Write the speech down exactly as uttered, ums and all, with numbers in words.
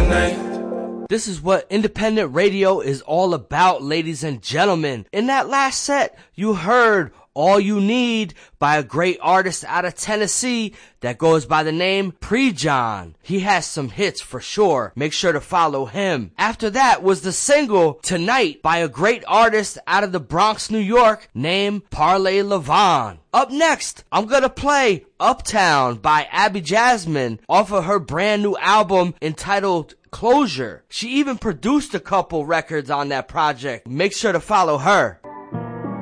night. This is what independent radio is all about, ladies and gentlemen. In that last set, you heard All You Need by a great artist out of Tennessee that goes by the name Prejon. He has some hits for sure. Make sure to follow him. After that was the single Tonight by a great artist out of the Bronx, New York named Parley Levon. Up next, I'm gonna play Uptown by Abby Jasmine off of her brand new album entitled Closure. She even produced a couple records on that project. Make sure to follow her.